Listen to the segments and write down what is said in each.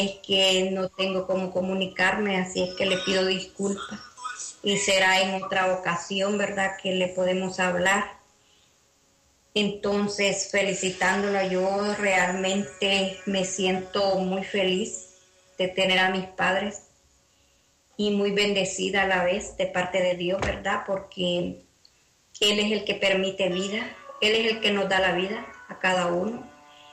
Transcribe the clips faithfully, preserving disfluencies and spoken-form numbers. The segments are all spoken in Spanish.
es que no tengo cómo comunicarme, así es que le pido disculpas. Y será en otra ocasión, ¿verdad?, que le podemos hablar. Entonces, felicitándola, yo realmente me siento muy feliz de tener a mis padres y muy bendecida a la vez de parte de Dios, ¿verdad? Porque Él es el que permite vida, Él es el que nos da la vida a cada uno.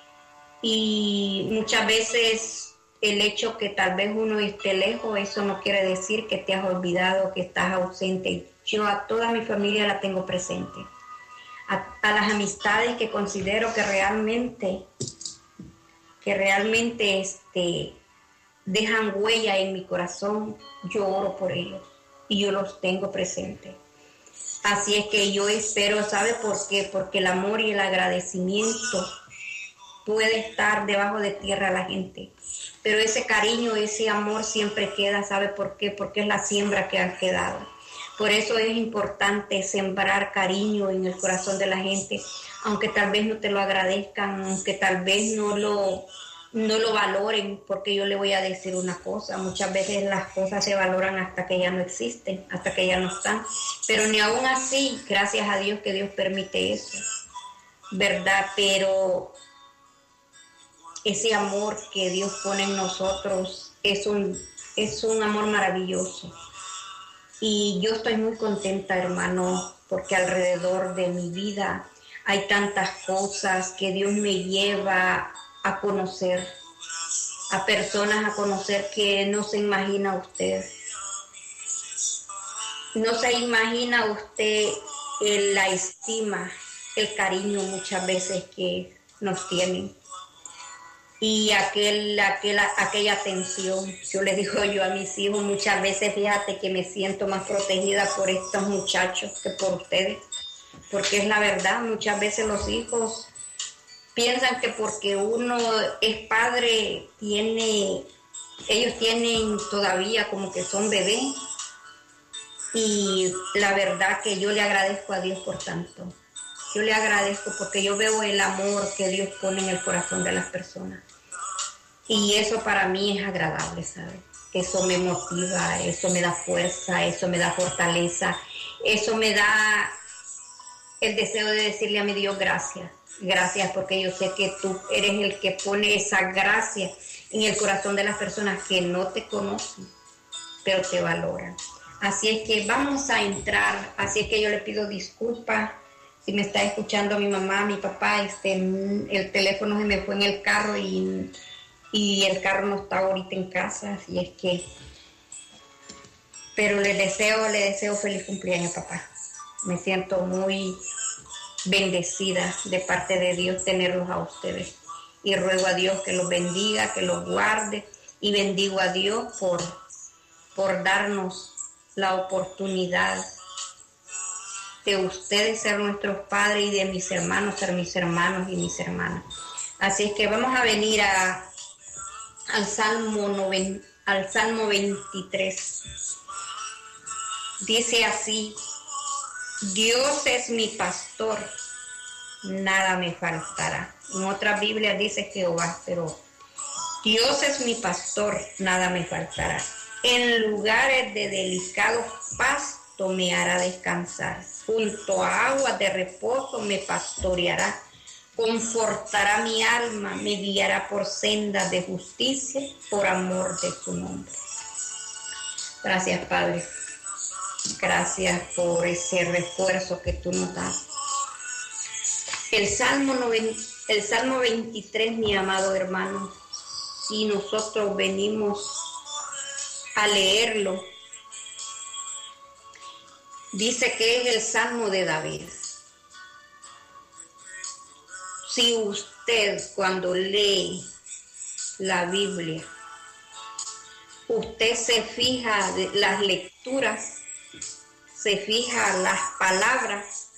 Y muchas veces el hecho que tal vez uno esté lejos, eso no quiere decir que te has olvidado, que estás ausente. Yo a toda mi familia la tengo presente. A, a las amistades que considero que realmente, que realmente este, dejan huella en mi corazón, yo oro por ellos y yo los tengo presentes. Así es que yo espero, ¿sabe por qué? Porque el amor y el agradecimiento puede estar debajo de tierra la gente, pero ese cariño, ese amor siempre queda. ¿Sabe por qué? Porque es la siembra que han quedado. Por eso es importante sembrar cariño en el corazón de la gente, aunque tal vez no te lo agradezcan, aunque tal vez no lo, no lo valoren, porque yo le voy a decir una cosa, muchas veces las cosas se valoran hasta que ya no existen, hasta que ya no están, pero ni aún así, gracias a Dios que Dios permite eso, ¿verdad? Pero ese amor que Dios pone en nosotros es un, es un amor maravilloso. Y yo estoy muy contenta, hermano, porque alrededor de mi vida hay tantas cosas que Dios me lleva a conocer, a personas a conocer que no se imagina usted. No se imagina usted el, la estima, el cariño muchas veces que nos tienen. Y aquel, aquel, aquella atención, yo le digo yo a mis hijos muchas veces, fíjate que me siento más protegida por estos muchachos que por ustedes, porque es la verdad, muchas veces los hijos piensan que porque uno es padre, tiene, ellos tienen todavía como que son bebés, y la verdad que yo le agradezco a Dios por tanto. Yo le agradezco porque yo veo el amor que Dios pone en el corazón de las personas. Y eso para mí es agradable, ¿sabes? Eso me motiva, eso me da fuerza, eso me da fortaleza, eso me da el deseo de decirle a mi Dios gracias. Gracias porque yo sé que tú eres el que pone esa gracia en el corazón de las personas que no te conocen, pero te valoran. Así es que vamos a entrar, así es que yo le pido disculpas. Si me está escuchando mi mamá, mi papá, este, el teléfono se me fue en el carro y, y el carro no está ahorita en casa, así es que, pero le deseo, le deseo feliz cumpleaños, papá. Me siento muy bendecida de parte de Dios tenerlos a ustedes. Y ruego a Dios que los bendiga, que los guarde, y bendigo a Dios por, por darnos la oportunidad de ustedes ser nuestros padres y de mis hermanos ser mis hermanos y mis hermanas. Así es que vamos a venir a, al, Salmo noven, al Salmo veintitrés. Dice así: Dios es mi pastor, nada me faltará. En otra Biblia dice Jehová, pero Dios es mi pastor, nada me faltará. En lugares de delicado pasto me hará descansar. Junto a aguas de reposo me pastoreará. Confortará mi alma, me guiará por sendas de justicia, por amor de su nombre. Gracias, Padre. Gracias por ese refuerzo que tú nos das. El Salmo, noventa, el Salmo veintitrés, mi amado hermano, si nosotros venimos a leerlo, dice que es el Salmo de David. Si usted cuando lee la Biblia, usted se fija de las lecturas, se fija las palabras,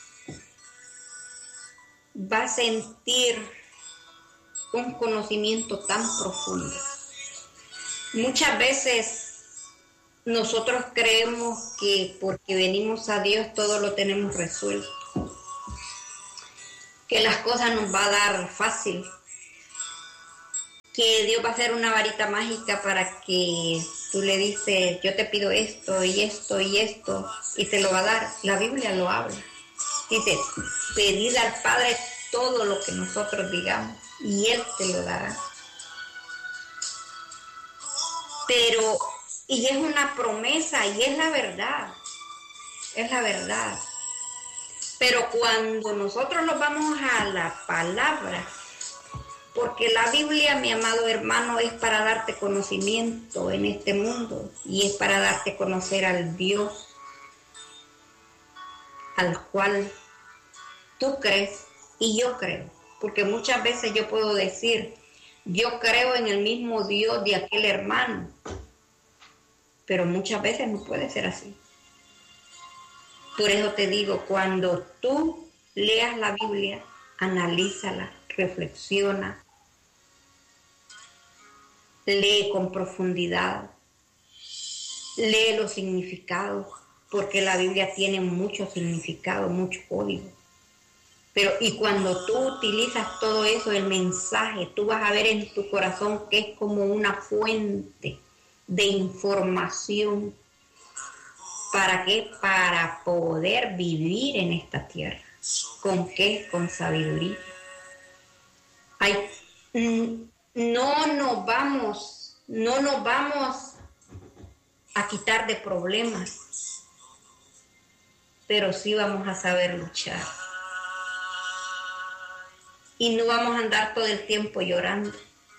va a sentir un conocimiento tan profundo. Muchas veces nosotros creemos que porque venimos a Dios todo lo tenemos resuelto, que las cosas nos va a dar fácil. que Dios va a hacer una varita mágica para que tú le dices, yo te pido esto y esto y esto, y te lo va a dar. La Biblia lo habla. Dice, pedid al Padre todo lo que nosotros digamos, y Él te lo dará. Pero, y es una promesa, y es la verdad, es la verdad. Pero cuando nosotros nos vamos a la palabra, porque la Biblia, mi amado hermano, es para darte conocimiento en este mundo y es para darte a conocer al Dios al cual tú crees y yo creo. Porque muchas veces yo puedo decir, yo creo en el mismo Dios de aquel hermano, pero muchas veces no puede ser así. Por eso te digo, cuando tú leas la Biblia, analízala, reflexiona, lee con profundidad, lee los significados, porque la Biblia tiene mucho significado, mucho código. Pero y cuando tú utilizas todo eso, el mensaje, tú vas a ver en tu corazón que es como una fuente de información. ¿Para qué? Para poder vivir en esta tierra. ¿Con qué? Con sabiduría. Ay, no nos vamos, no nos vamos a quitar de problemas, pero sí vamos a saber luchar. Y no vamos a andar todo el tiempo llorando.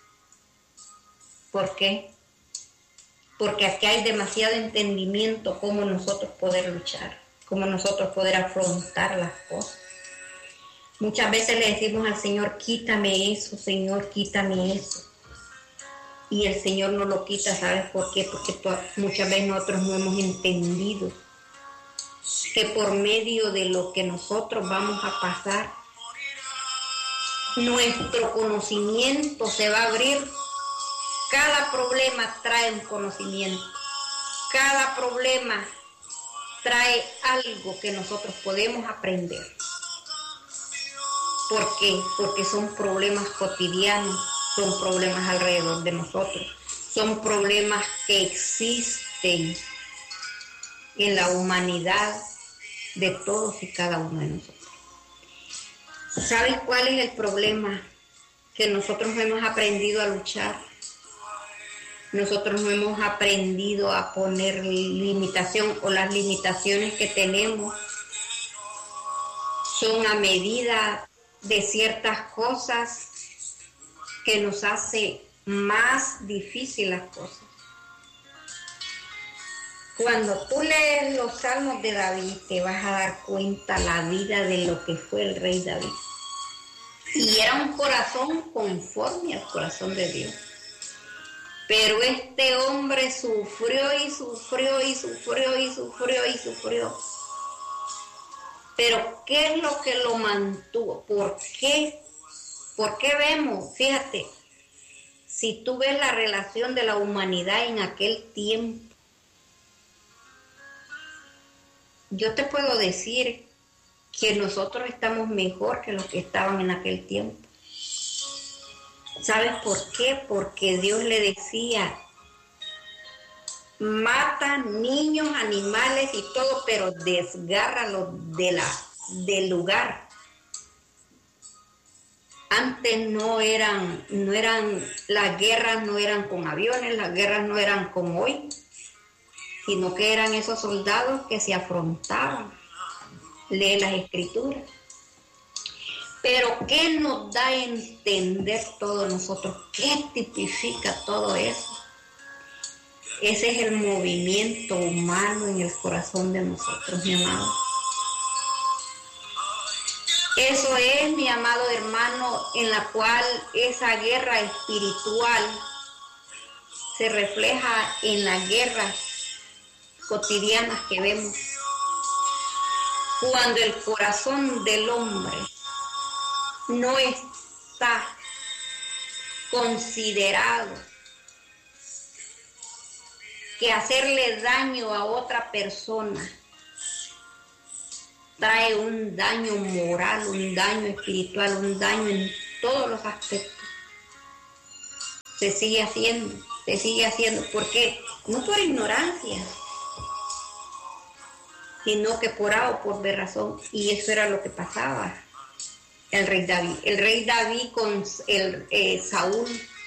¿Por qué? Porque aquí hay demasiado entendimiento cómo nosotros poder luchar, cómo nosotros poder afrontar las cosas. Muchas veces le decimos al Señor, quítame eso, Señor, quítame eso. Y el Señor no lo quita, ¿sabes por qué? Porque muchas veces nosotros no hemos entendido que por medio de lo que nosotros vamos a pasar, nuestro conocimiento se va a abrir. Cada problema trae un conocimiento. Cada problema trae algo que nosotros podemos aprender. ¿Por qué? Porque son problemas cotidianos, son problemas alrededor de nosotros, son problemas que existen en la humanidad de todos y cada uno de nosotros. ¿Sabes cuál es el problema? Que nosotros no hemos aprendido a luchar. Nosotros no hemos aprendido a poner limitación, o las limitaciones que tenemos son a medida de ciertas cosas que nos hace más difícil las cosas. Cuando tú lees los salmos de David, te vas a dar cuenta la vida de lo que fue el rey David. Y era un corazón conforme al corazón de Dios. Pero este hombre sufrió y sufrió y sufrió y sufrió y sufrió. Pero ¿qué es lo que lo mantuvo? ¿Por qué? ¿Por qué vemos? Fíjate, si tú ves la relación de la humanidad en aquel tiempo, yo te puedo decir que nosotros estamos mejor que los que estaban en aquel tiempo. ¿Sabes por qué? Porque Dios le decía, mata niños, animales y todo, pero desgárralos de la, del lugar. Antes no eran, no eran, las guerras no eran con aviones, las guerras no eran como hoy, sino que eran esos soldados que se afrontaban. Lee las escrituras. Pero ¿qué nos da a entender todo nosotros? ¿Qué tipifica todo eso? Ese es el movimiento humano en el corazón de nosotros, mi amado. Eso es, mi amado hermano, en la cual esa guerra espiritual se refleja en las guerras cotidianas que vemos. Cuando el corazón del hombre no está considerado que hacerle daño a otra persona trae un daño moral, un daño espiritual, un daño en todos los aspectos. se sigue haciendo, se sigue haciendo. ¿Por qué? No por ignorancia, sino que por A o por B razón. Y eso era lo que pasaba el rey David. El rey David con el eh, Saúl,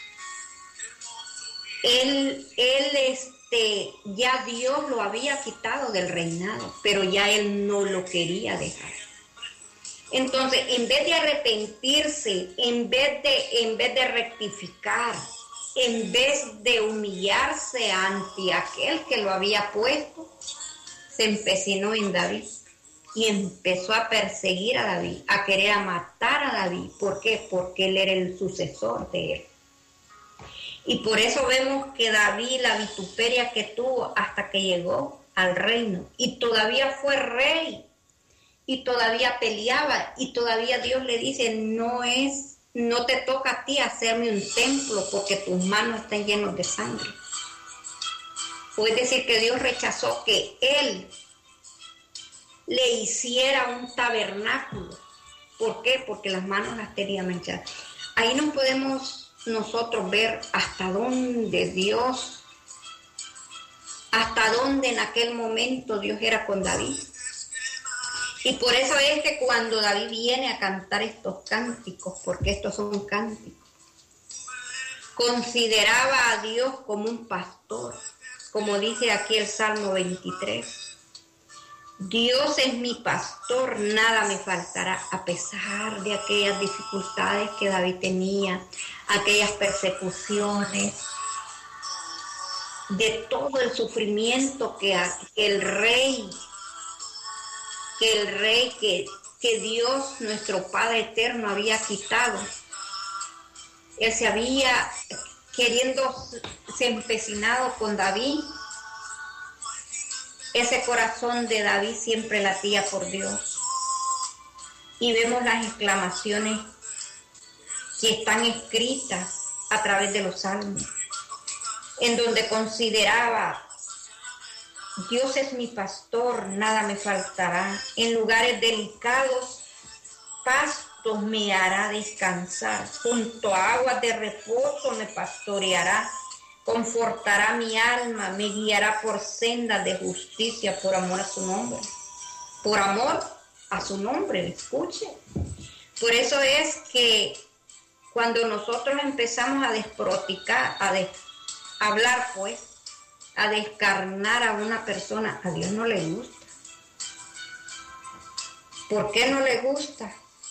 él, él este, ya Dios lo había quitado del reinado, pero ya él no lo quería dejar. Entonces, en vez de arrepentirse, en vez de, en vez de rectificar, en vez de humillarse ante aquel que lo había puesto, se empecinó en David y empezó a perseguir a David, a querer a matar a David. ¿Por qué? Porque él era el sucesor de él. Y por eso vemos que David, la vituperia que tuvo hasta que llegó al reino, y todavía fue rey, y todavía peleaba, y todavía Dios le dice, no es, no te toca a ti hacerme un templo, porque tus manos están llenas de sangre. Puede decir que Dios rechazó que él le hiciera un tabernáculo. ¿Por qué? Porque las manos las tenía manchadas. Ahí no podemos nosotros ver hasta dónde Dios, hasta dónde en aquel momento Dios era con David. Y por eso es que cuando David viene a cantar estos cánticos, porque estos son cánticos, consideraba a Dios como un pastor, como dice aquí el Salmo veintitrés. Dios es mi pastor, nada me faltará, a pesar de aquellas dificultades que David tenía, aquellas persecuciones, de todo el sufrimiento que el rey, que el rey, que, que Dios, nuestro Padre eterno, había quitado. Él se había, queriendo, se empecinado con David. Ese corazón de David siempre latía por Dios. Y vemos las exclamaciones que están escritas a través de los salmos, en donde consideraba, Dios es mi pastor, nada me faltará. En lugares delicados, pastos me hará descansar. Junto a aguas de reposo me pastoreará. Confortará mi alma, me guiará por sendas de justicia por amor a su nombre. Por amor a su nombre, escuche. Por eso es que cuando nosotros empezamos a desproticar, a des, hablar pues, a descarnar a una persona, a Dios no le gusta. ¿Por qué no le gusta?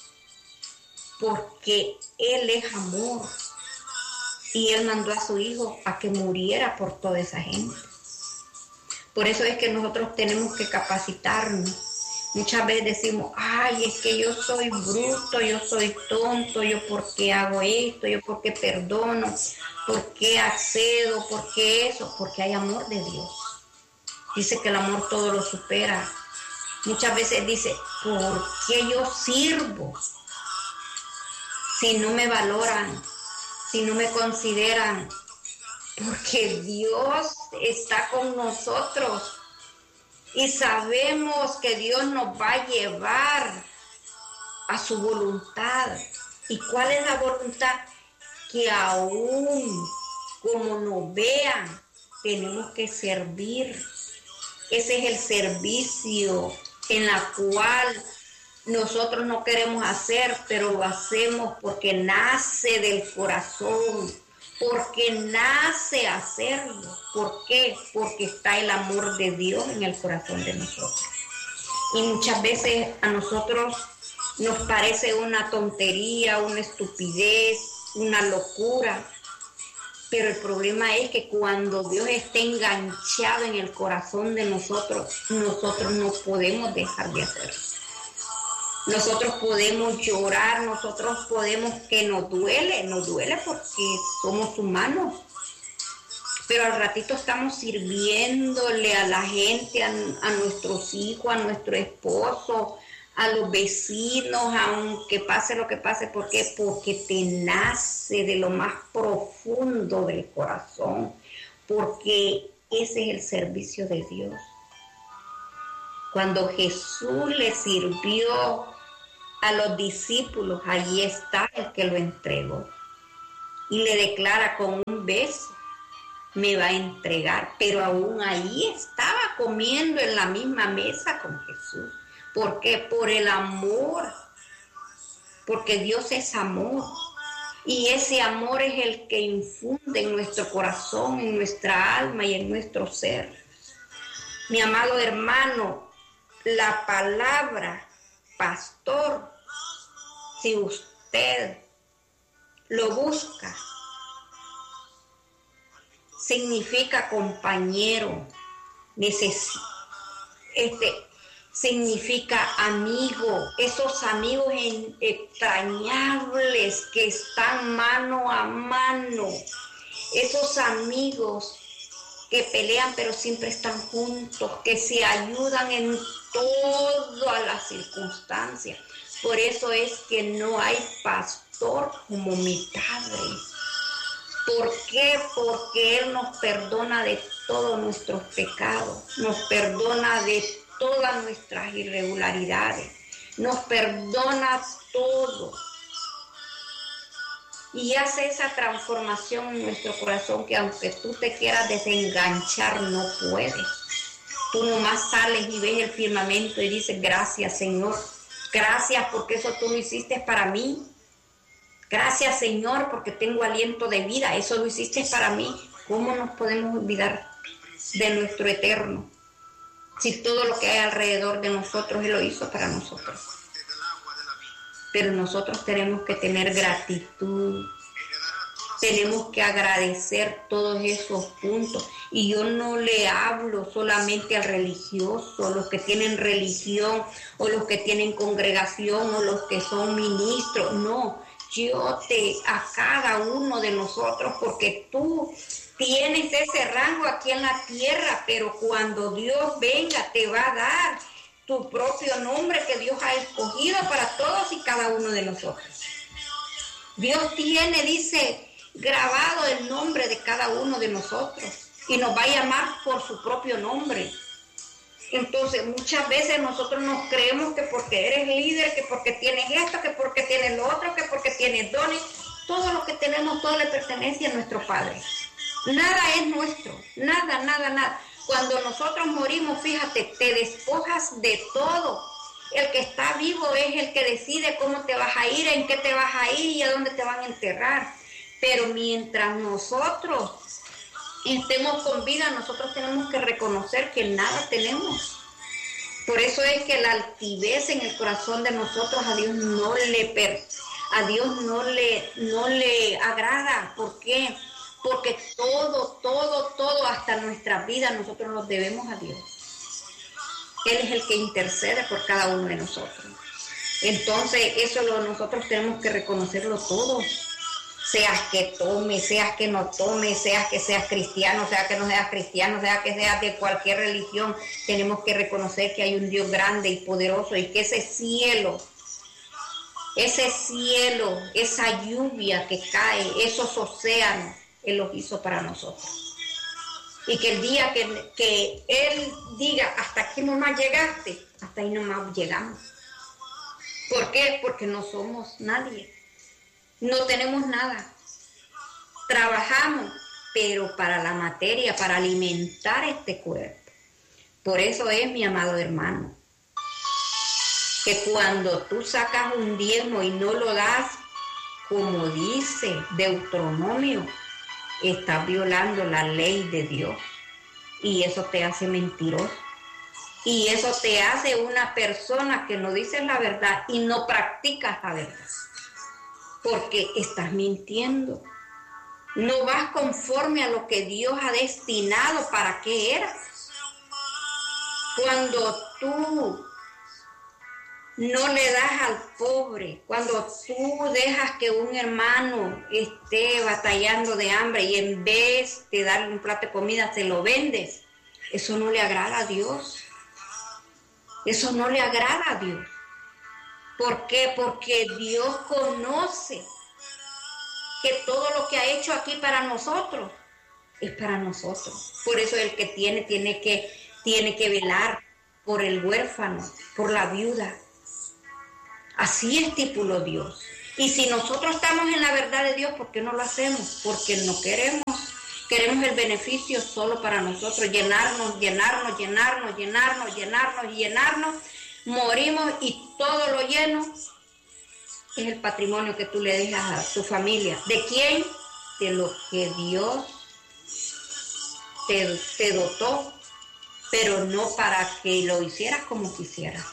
Porque Él es amor. Y Él mandó a su Hijo a que muriera por toda esa gente. Por eso es que nosotros tenemos que capacitarnos. Muchas veces decimos, ay, es que yo soy bruto, yo soy tonto, yo por qué hago esto, yo por qué perdono, por qué accedo, por qué eso, porque hay amor de Dios. Dice que el amor todo lo supera. Muchas veces dice, ¿por qué yo sirvo si no me valoran? Si no me consideran, porque Dios está con nosotros y sabemos que Dios nos va a llevar a su voluntad. ¿Y cuál es la voluntad? Que aún como nos vean, tenemos que servir. Ese es el servicio en la cual nosotros no queremos hacer, pero lo hacemos porque nace del corazón, porque nace hacerlo. ¿Por qué? Porque está el amor de Dios en el corazón de nosotros. Y muchas veces a nosotros nos parece una tontería, una estupidez, una locura. Pero el problema es que cuando Dios está enganchado en el corazón de nosotros, nosotros no podemos dejar de hacerlo. Nosotros podemos llorar, nosotros podemos que nos duele, nos duele porque somos humanos. Pero al ratito estamos sirviéndole a la gente, a, a nuestros hijos, a nuestro esposo, a los vecinos, aunque pase lo que pase. ¿Por qué? Porque te nace de lo más profundo del corazón, porque ese es el servicio de Dios. Cuando Jesús le sirvió a los discípulos, allí está el que lo entregó. y le declara con un beso, me va a entregar, pero aún ahí estaba comiendo en la misma mesa con Jesús. ¿Por qué? Por el amor, porque Dios es amor, y ese amor es el que infunde en nuestro corazón, en nuestra alma y en nuestro ser. Mi amado hermano, la palabra pastor, si usted lo busca, significa compañero, neces- este, significa amigo, esos amigos en, entrañables que están mano a mano, esos amigos que pelean pero siempre están juntos, que se ayudan en todas las circunstancias. Por eso es que no hay pastor como mi Padre. ¿Por qué? Porque Él nos perdona de todos nuestros pecados, nos perdona de todas nuestras irregularidades, nos perdona todo. Y hace esa transformación en nuestro corazón que aunque tú te quieras desenganchar, no puedes. Tú nomás sales y ves el firmamento y dices, gracias Señor, gracias porque eso tú lo hiciste para mí. Gracias Señor porque tengo aliento de vida, eso lo hiciste para mí. ¿Cómo nos podemos olvidar de nuestro eterno? Si todo lo que hay alrededor de nosotros Él lo hizo para nosotros. Pero nosotros tenemos que tener gratitud, tenemos que agradecer todos esos puntos. Y yo no le hablo solamente al religioso, los que tienen religión, o los que tienen congregación, o los que son ministros. No, yo te, a cada uno de nosotros, porque tú tienes ese rango aquí en la tierra, pero cuando Dios venga te va a dar tu propio nombre que Dios ha escogido para todos y cada uno de nosotros. Dios tiene, dice, grabado el nombre de cada uno de nosotros y nos va a llamar por su propio nombre. Entonces, muchas veces nosotros nos creemos que porque eres líder, que porque tienes esto, que porque tienes lo otro, que porque tienes dones, todo lo que tenemos, todo le pertenece a nuestro Padre. Nada es nuestro, nada, nada, nada. Cuando nosotros morimos, fíjate, te despojas de todo. El que está vivo es el que decide cómo te vas a ir, en qué te vas a ir y a dónde te van a enterrar. Pero mientras nosotros estemos con vida, nosotros tenemos que reconocer que nada tenemos. Por eso es que la altivez en el corazón de nosotros a Dios no le per, a Dios no le, no le agrada. ¿Por qué? Porque todo, todo, todo, hasta nuestra vida, nosotros nos debemos a Dios. Él es el que intercede por cada uno de nosotros. Entonces, eso lo, nosotros tenemos que reconocerlo todo. Seas que tome, seas que no tome, seas que seas cristiano, seas que no seas cristiano, seas que seas de cualquier religión, tenemos que reconocer que hay un Dios grande y poderoso y que ese cielo, ese cielo, esa lluvia que cae, esos océanos, Él los hizo para nosotros. Y que el día que, que Él diga, hasta aquí nomás llegaste, hasta ahí nomás llegamos. ¿Por qué? Porque no somos nadie. No tenemos nada. Trabajamos, pero para la materia, para alimentar este cuerpo. Por eso es, mi amado hermano, que cuando tú sacas un diezmo y no lo das, como dice Deuteronomio, estás violando la ley de Dios. Y eso te hace mentiroso. Y eso te hace una persona que no dice la verdad y no practicas la verdad. Porque estás mintiendo. No vas conforme a lo que Dios ha destinado para que eras. Cuando tú no le das al pobre, cuando tú dejas que un hermano esté batallando de hambre y en vez de darle un plato de comida se lo vendes, eso no le agrada a Dios. Eso no le agrada a Dios. ¿Por qué? Porque Dios conoce que todo lo que ha hecho aquí para nosotros es para nosotros. Por eso el que tiene, tiene que, tiene que velar por el huérfano, por la viuda. Así estipuló Dios. Y si nosotros estamos en la verdad de Dios, ¿por qué no lo hacemos? Porque no queremos. Queremos el beneficio solo para nosotros, llenarnos, llenarnos, llenarnos, llenarnos, llenarnos y llenarnos. Morimos y todo lo lleno es el patrimonio que tú le dejas a tu familia. ¿De quién? De lo que Dios te, te dotó, pero no para que lo hicieras como quisieras.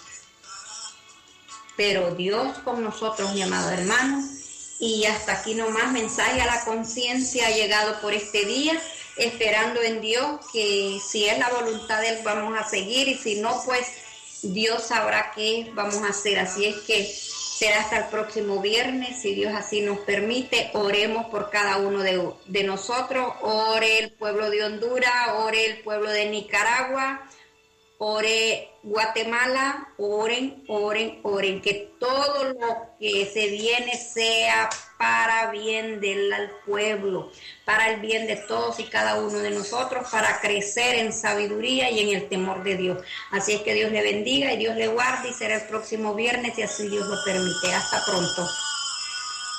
Pero Dios con nosotros, mi amado hermano. Y hasta aquí nomás, mensaje a la conciencia ha llegado por este día, esperando en Dios que si es la voluntad de Él vamos a seguir, y si no, pues Dios sabrá qué vamos a hacer. Así es que será hasta el próximo viernes, si Dios así nos permite. Oremos por cada uno de, de nosotros. Ore el pueblo de Honduras, ore el pueblo de Nicaragua, ore Guatemala, oren, oren, oren, que todo lo que se viene sea para bien del pueblo, para el bien de todos y cada uno de nosotros, para crecer en sabiduría y en el temor de Dios. Así es que Dios le bendiga y Dios le guarde, y será el próximo viernes, si así Dios lo permite. Hasta pronto.